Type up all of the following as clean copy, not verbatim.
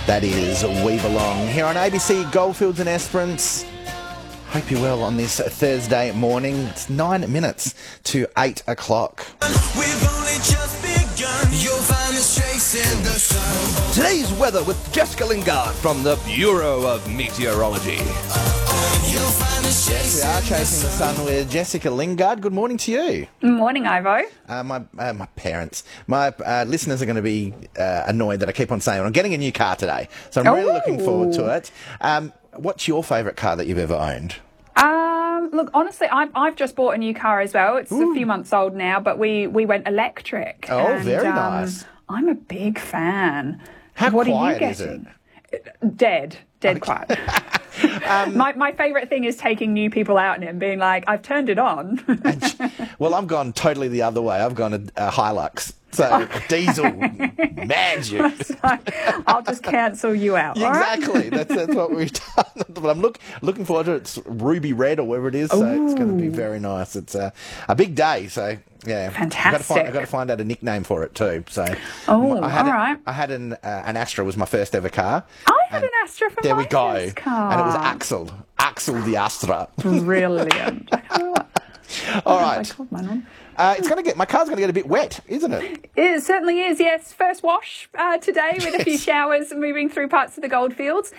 That is We Belong here on ABC Goldfields and Esperance. Hope you're well on this Thursday morning. It's 9 minutes to 8 o'clock. We've only just begun. You'll find us chasing the sun. Today's weather with Jessica Lingard from the Bureau of Meteorology. You'll find us We chasing are chasing the sun with Jessica Lingard. Good morning to you. Morning, Ivo. My parents, my listeners are going to be annoyed that I keep on saying I'm getting a new car today. So I'm really looking forward to it. What's your favourite car that you've ever owned? Look, honestly, I've just bought a new car as well. It's a few months old now, but we went electric. Oh, and, very nice. I'm a big fan. How what quiet are you is it? getting? Dead quiet. My favourite thing is taking new people out and being like, I've turned it on. Well, I've gone totally the other way. I've gone a Hilux. So diesel, magic. I'll just cancel you out. all right? Exactly. That's what we've done. But I'm looking forward to it. It's ruby red or whatever it is. So it's going to be very nice. It's a big day. So yeah, Fantastic. I've got to find out a nickname for it too. So all right. I had an Astra. Was my first ever car. I had an Astra for There my we go. first car. And it was Axel the Astra. Brilliant. All I right. called mine on. My car's going to get a bit wet, isn't it? It certainly is, yes. First wash today with a few showers moving through parts of the Goldfields.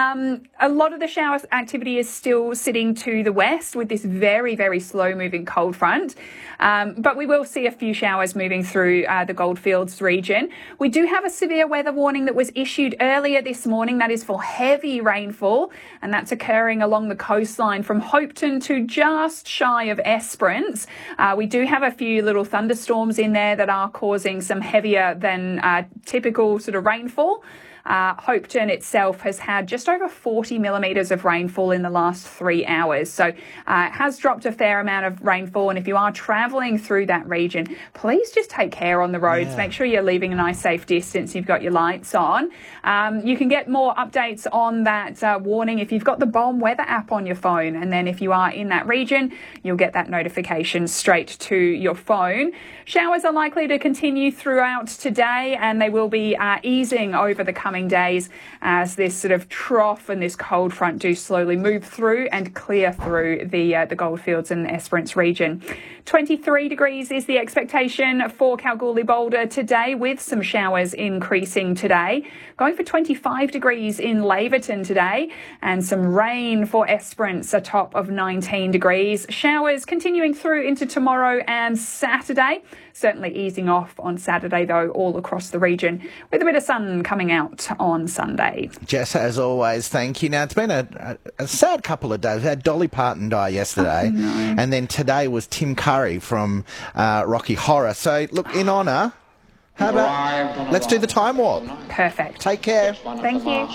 A lot of the shower activity is still sitting to the west with this very, very slow-moving cold front. But we will see a few showers moving through the Goldfields region. We do have a severe weather warning that was issued earlier this morning. That is for heavy rainfall, and that's occurring along the coastline from Hopeton to just shy of Esperance. We do have a few little thunderstorms in there that are causing some heavier than typical sort of rainfall. Hopeton itself has had just over 40 millimetres of rainfall in the last 3 hours. So it has dropped a fair amount of rainfall. And if you are travelling through that region, please just take care on the roads. Yeah. Make sure you're leaving a nice safe distance. You've got your lights on. You can get more updates on that warning if you've got the Bomb Weather app on your phone. And then if you are in that region, you'll get that notification straight to your phone. Showers are likely to continue throughout today, and they will be easing over the coming days as this sort of trough and this cold front do slowly move through and clear through the Goldfields and Esperance region. 23 degrees is the expectation for Kalgoorlie Boulder today, with some showers increasing today. Going for 25 degrees in Laverton today, and some rain for Esperance, a top of 19 degrees. Showers continuing through into tomorrow and Saturday. Certainly easing off on Saturday, though, all across the region, with a bit of sun coming out on Sunday. Jess, as always, thank you. Now, it's been a sad couple of days. We had Dolly Parton die yesterday, and then today was Tim Curry from Rocky Horror. So, look, in honour, how about let's do the time warp? Perfect. Take care. Thank you.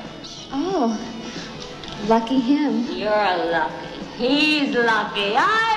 Oh, lucky him. You're lucky. He's lucky. I